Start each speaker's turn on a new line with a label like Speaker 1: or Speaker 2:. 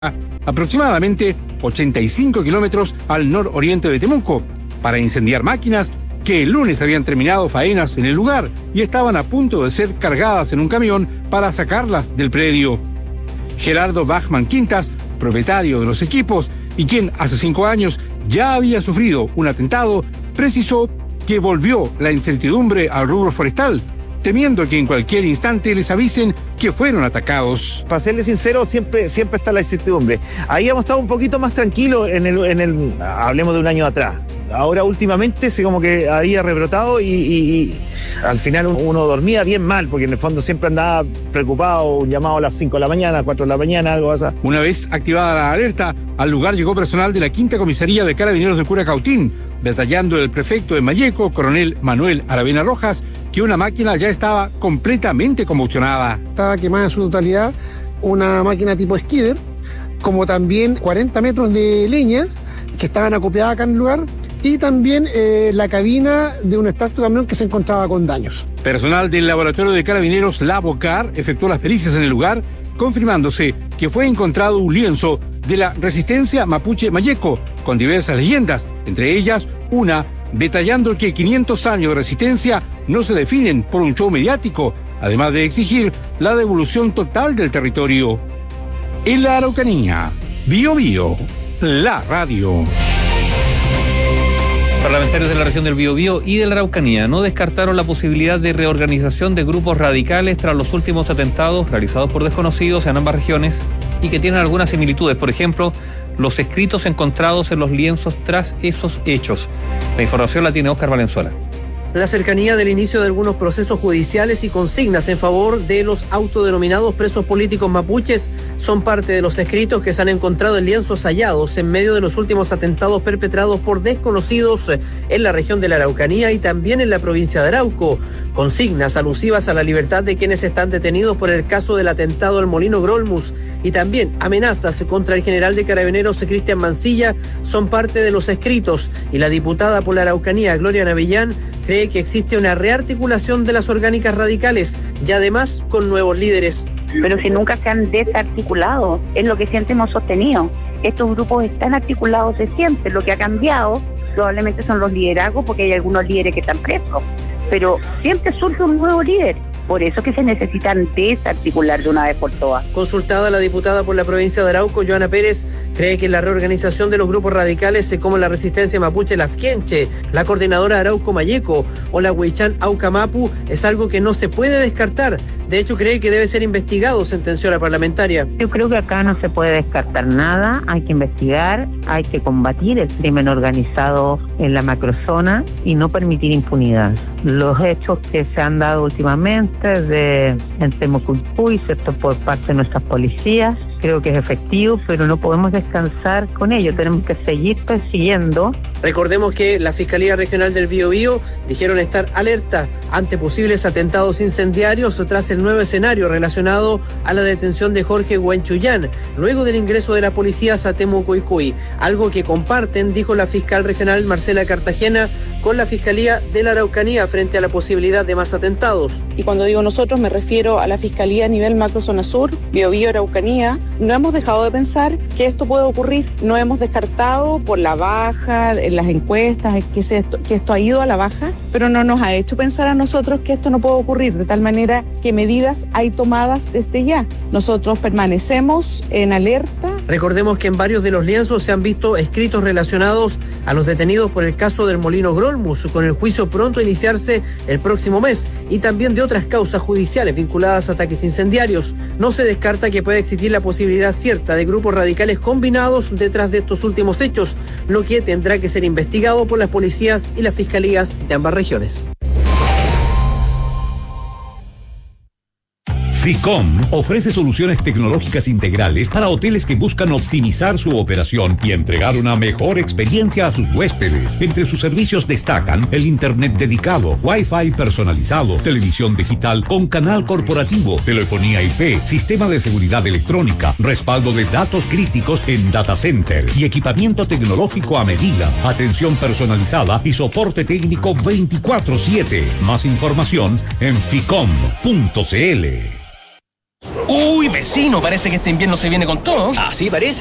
Speaker 1: aproximadamente 85 kilómetros al nororiente de Temuco, para incendiar máquinas que el lunes habían terminado faenas en el lugar y estaban a punto de ser cargadas en un camión para sacarlas del predio. Gerardo Bachmann Quintas, propietario de los equipos y quien hace 5 años ya había sufrido un atentado, precisó que volvió la incertidumbre al rubro forestal, temiendo que en cualquier instante les avisen que fueron atacados.
Speaker 2: Para serles sincero, siempre está la incertidumbre. Ahí hemos estado un poquito más tranquilos hablemos de un año atrás. Ahora últimamente se como que había rebrotado y al final uno dormía bien mal, porque en el fondo siempre andaba preocupado, un llamado a las 5 de la mañana, 4 de la mañana, algo así.
Speaker 1: Una vez activada la alerta, al lugar llegó personal de la 5ª Comisaría de Carabineros de Curacautín, detallando el prefecto de Malleco, coronel Manuel Aravena Rojas, que una máquina ya estaba completamente combustionada.
Speaker 3: Estaba quemada en su totalidad una máquina tipo skidder, como también 40 metros de leña que estaban acopiadas acá en el lugar, y también la cabina de un extracto camión que se encontraba con daños.
Speaker 1: Personal del laboratorio de Carabineros Lavocar efectuó las pericias en el lugar, confirmándose que fue encontrado un lienzo de la resistencia mapuche Malleco, con diversas leyendas, entre ellas una detallando que 500 años de resistencia no se definen por un show mediático, además de exigir la devolución total del territorio. En la Araucanía, Bío Bío, la radio.
Speaker 4: Parlamentarios de la región del Biobío y de la Araucanía no descartaron la posibilidad de reorganización de grupos radicales tras los últimos atentados realizados por desconocidos en ambas regiones y que tienen algunas similitudes. Por ejemplo, los escritos encontrados en los lienzos tras esos hechos. La información la tiene Óscar Valenzuela.
Speaker 5: La cercanía del inicio de algunos procesos judiciales y consignas en favor de los autodenominados presos políticos mapuches son parte de los escritos que se han encontrado en lienzos hallados en medio de los últimos atentados perpetrados por desconocidos en la región de la Araucanía y también en la provincia de Arauco. Consignas alusivas a la libertad de quienes están detenidos por el caso del atentado al Molino Grolmus y también amenazas contra el general de Carabineros Cristian Mancilla son parte de los escritos, y la diputada por la Araucanía, Gloria Navellán, cree que existe una rearticulación de las orgánicas radicales y además con nuevos líderes.
Speaker 6: Pero si nunca se han desarticulado, es lo que siempre hemos sostenido. Estos grupos están articulados de siempre, lo que ha cambiado probablemente son los liderazgos, porque hay algunos líderes que están presos, pero siempre surge un nuevo líder. Por eso que se necesitan desarticular de una vez por todas.
Speaker 5: Consultada, la diputada por la provincia de Arauco, Joana Pérez, cree que la reorganización de los grupos radicales como la Resistencia Mapuche Lafkenche, la Coordinadora Arauco Malleco o la Huichán Aucamapu es algo que no se puede descartar. De hecho, cree que debe ser investigado, sentenció la parlamentaria.
Speaker 6: Yo creo que acá no se puede descartar nada, hay que investigar, hay que combatir el crimen organizado en la macrozona y no permitir impunidad. Los hechos que se han dado últimamente en Temucuicui, ¿cierto?, por parte de nuestras policías, creo que es efectivo, pero no podemos descansar con ello, tenemos que seguir persiguiendo.
Speaker 5: Recordemos que la Fiscalía Regional del Biobío dijeron estar alerta ante posibles atentados incendiarios tras el nuevo escenario relacionado a la detención de Jorge Huenchuyán, luego del ingreso de la policía a Temucuicui, algo que comparten, dijo la fiscal regional Marcela Cartagena, con la Fiscalía de la Araucanía frente a la posibilidad de más atentados.
Speaker 7: Y cuando digo nosotros me refiero a la Fiscalía a nivel macrozona sur, Biobío, Araucanía. No hemos dejado de pensar que esto puede ocurrir, no hemos descartado por la baja en las encuestas que esto ha ido a la baja, pero no nos ha hecho pensar a nosotros que esto no puede ocurrir, de tal manera que medidas hay tomadas desde ya. Nosotros permanecemos en alerta.
Speaker 5: Recordemos que en varios de los lienzos se han visto escritos relacionados a los detenidos por el caso del Molino Grolmus, con el juicio pronto a iniciarse el próximo mes, y también de otras causas judiciales vinculadas a ataques incendiarios. No se descarta que pueda existir la posibilidad cierta de grupos radicales combinados detrás de estos últimos hechos, lo que tendrá que ser investigado por las policías y las fiscalías de ambas regiones.
Speaker 8: Ficom ofrece soluciones tecnológicas integrales para hoteles que buscan optimizar su operación y entregar una mejor experiencia a sus huéspedes. Entre sus servicios destacan el internet dedicado, Wi-Fi personalizado, televisión digital con canal corporativo, telefonía IP, sistema de seguridad electrónica, respaldo de datos críticos en data center y equipamiento tecnológico a medida, atención personalizada y soporte técnico 24/7. Más información en ficom.cl.
Speaker 9: Uy, vecino, parece que este invierno se viene con todo.
Speaker 10: Así parece.